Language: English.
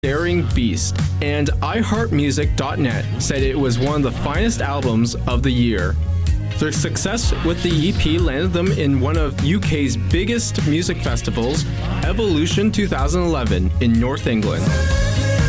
Daring Beast, and iHeartMusic.net said it was one of the finest albums of the year. Their success with the EP landed them in one of UK's biggest music festivals, Evolution 2011, in North England.